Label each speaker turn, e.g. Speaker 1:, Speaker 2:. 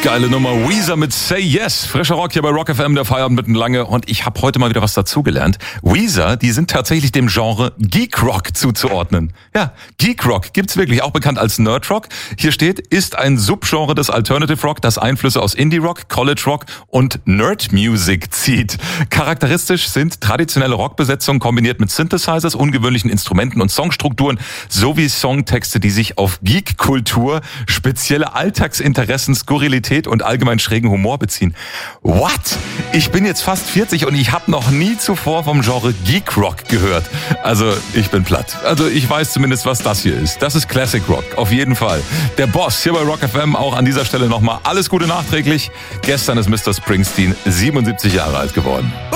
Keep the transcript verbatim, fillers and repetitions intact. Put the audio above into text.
Speaker 1: Geile Nummer. Weezer mit Say Yes. Frischer Rock hier bei Rock F M, der Feierabend mitten lange. Und ich habe heute mal wieder was dazugelernt. Weezer, die sind tatsächlich dem Genre Geek Rock zuzuordnen. Ja, Geek Rock gibt's wirklich, auch bekannt als Nerd Rock. Hier steht, ist ein Subgenre des Alternative Rock, das Einflüsse aus Indie Rock, College Rock und Nerd Music zieht. Charakteristisch sind traditionelle Rockbesetzungen kombiniert mit Synthesizers, ungewöhnlichen Instrumenten und Songstrukturen sowie Songtexte, die sich auf Geek-Kultur, spezielle Alltagsinteressen, Skurrilität und allgemein schrägen Humor beziehen. What? Ich bin jetzt fast vierzig und ich habe noch nie zuvor vom Genre Geek Rock gehört. Also ich bin platt. Also ich weiß zumindest, was das hier ist. Das ist Classic Rock, auf jeden Fall. Der Boss hier bei Rock F M, auch an dieser Stelle nochmal alles Gute nachträglich. Gestern ist Mister Springsteen siebenundsiebzig Jahre alt geworden.